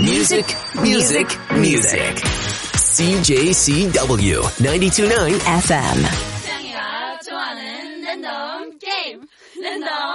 Music, music, music. CJCW 92.9 FM. 태양이가 좋아하는 랜덤 게임. 랜덤